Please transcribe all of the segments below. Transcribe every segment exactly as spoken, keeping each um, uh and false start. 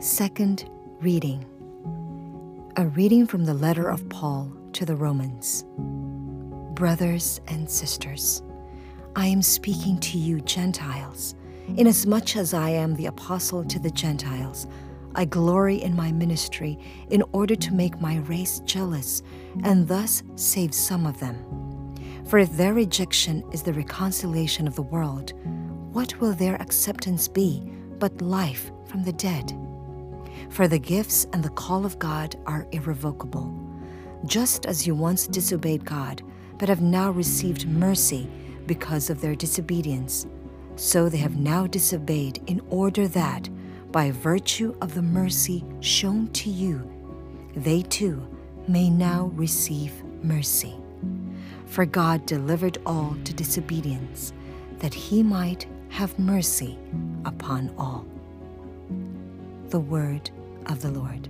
Second reading. A reading from the letter of Paul to the Romans. Brothers and sisters, I am speaking to you Gentiles. Inasmuch as I am the apostle to the Gentiles, I glory in my ministry in order to make my race jealous and thus save some of them. For if their rejection is the reconciliation of the world, what will their acceptance be but life from the dead? For the gifts and the call of God are irrevocable. Just as you once disobeyed God, but have now received mercy because of their disobedience, so they have now disobeyed in order that, by virtue of the mercy shown to you, they too may now receive mercy. For God delivered all to disobedience, that he might have mercy upon all. The word of the Lord.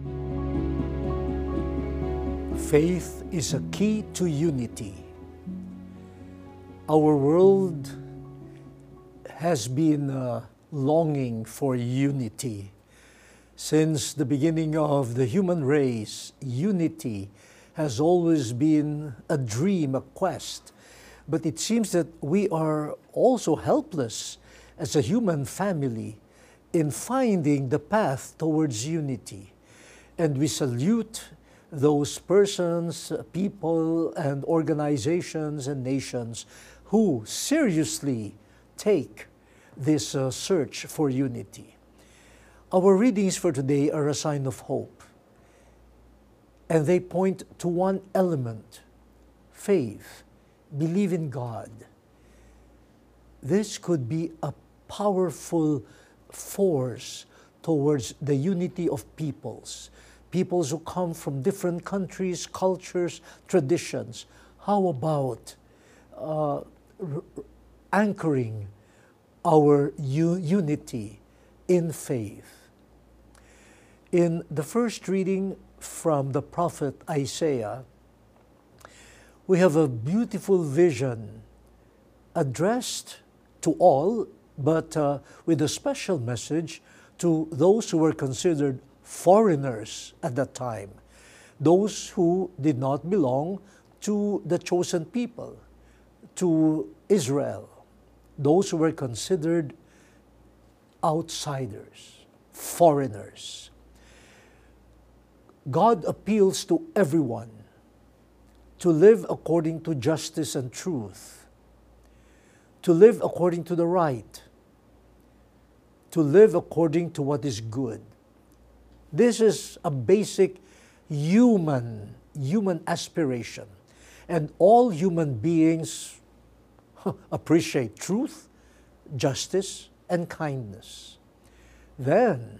Faith is a key to unity. Our world has been uh, longing for unity. Since the beginning of the human race, unity has always been a dream, a quest. But it seems that we are also helpless as a human family in finding the path towards unity. And we salute those persons, people, and organizations and nations who seriously take this uh, search for unity. Our readings for today are a sign of hope, and they point to one element: faith, believe in God. This could be a powerful force towards the unity of peoples, peoples who come from different countries, cultures, traditions. How about uh, anchoring our u- unity in faith? In the first reading from the prophet Isaiah, we have a beautiful vision addressed to all, but uh, with a special message to those who were considered foreigners at that time, those who did not belong to the chosen people, to Israel, those who were considered outsiders, foreigners. God appeals to everyone to live according to justice and truth, to live according to the right, to live according to what is good. This is a basic human, human aspiration. And all human beings appreciate truth, justice, and kindness. Then,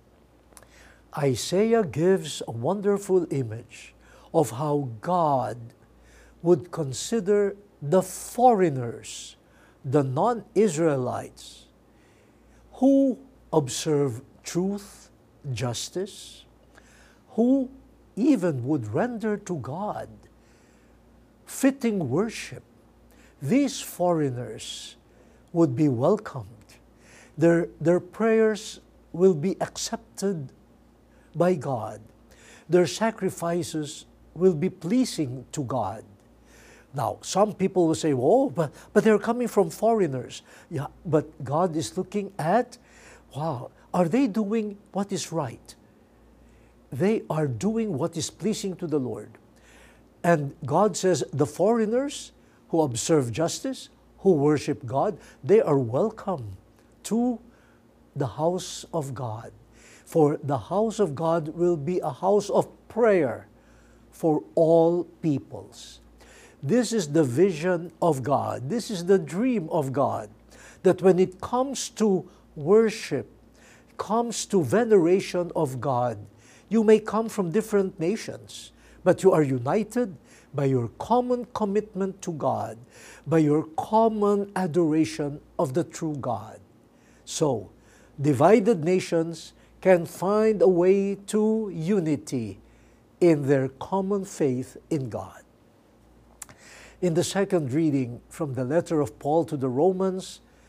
Isaiah gives a wonderful image of how God would consider the foreigners, the non-Israelites, who observe truth, justice, who even would render to God fitting worship. These foreigners would be welcomed. Their, their prayers will be accepted by God. Their sacrifices will be pleasing to God. Now, some people will say, oh, but, but they're coming from foreigners. Yeah, but God is looking at, wow, are they doing what is right? They are doing what is pleasing to the Lord. And God says the foreigners who observe justice, who worship God, they are welcome to the house of God. For the house of God will be a house of prayer for all peoples. This is the vision of God. This is the dream of God, that when it comes to worship, comes to veneration of God, you may come from different nations, but you are united by your common commitment to God, by your common adoration of the true God. So, divided nations can find a way to unity in their common faith in God. In the second reading from the letter of Paul to the Romans,